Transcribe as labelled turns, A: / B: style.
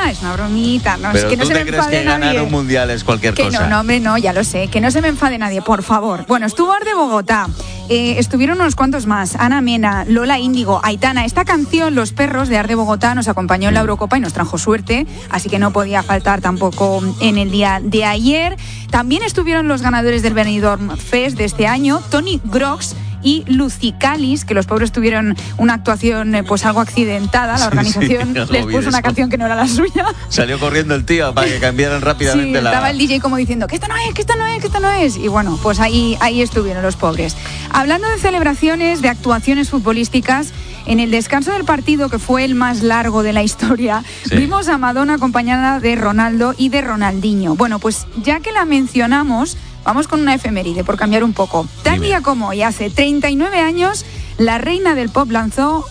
A: es una bromita. No,
B: pero
A: es que no
B: ¿tú
A: se
B: te
A: me
B: crees
A: enfade
B: que
A: nadie.
B: ganar un mundial es cualquier
A: Que
B: cosa?
A: no, hombre, no, ya lo sé. Que no se me enfade nadie, por favor. Bueno, estuvo Arde Bogotá. Estuvieron unos cuantos más. Ana Mena, Lola Índigo, Aitana. Esta canción, Los Perros, de Arde Bogotá, nos acompañó en la Eurocopa y nos trajo suerte. Así que no podía faltar tampoco en el día de ayer. También estuvieron los ganadores del Benidorm Fest de este año, Tony Grox y Lucicalis, que los pobres tuvieron una actuación pues algo accidentada. La organización les puso una canción que no era la suya.
B: Salió corriendo el tío para que cambiaran rápidamente
A: sí, estaba el DJ como diciendo que esto no es, que esto no es, que esto no es. Y bueno, pues ahí estuvieron los pobres. Hablando de celebraciones, de actuaciones futbolísticas, en el descanso del partido, que fue el más largo de la historia, vimos a Madonna acompañada de Ronaldo y de Ronaldinho. Bueno, pues ya que la mencionamos, vamos con una efeméride, por cambiar un poco. Tal día como hoy, hace 39 años, la reina del pop lanzó